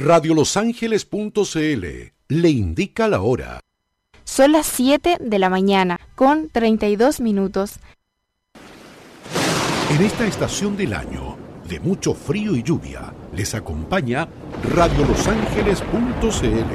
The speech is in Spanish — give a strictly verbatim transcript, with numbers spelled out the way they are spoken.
radio los ángeles punto c l le indica la hora. Son las siete de la mañana con treinta y dos minutos. En esta estación del año, de mucho frío y lluvia, les acompaña radio los ángeles punto c l.